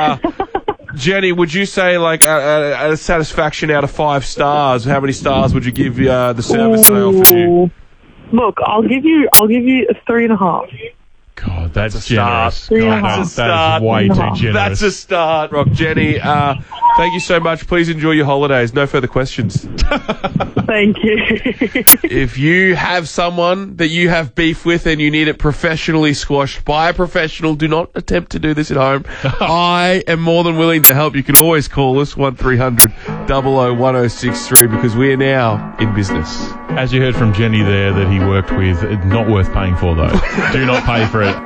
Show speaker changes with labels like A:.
A: Jenny, would you say, like, a satisfaction out of 5 stars, how many stars would you give the service they offered you?
B: Look, I'll give you a 3.5.
C: God, that's
A: start.
C: generous. God,
A: That's a start.
C: that is way too generous.
A: That's a start, Rock. Jenny, thank you so much. Please enjoy your holidays. No further questions.
B: Thank you.
A: If you have someone that you have beef with and you need it professionally squashed by a professional, do not attempt to do this at home. I am more than willing to help. You can always call us 1300 001063 because we are now in business.
C: As you heard from Jenny there that he worked with, not worth paying for though. Do not pay for it.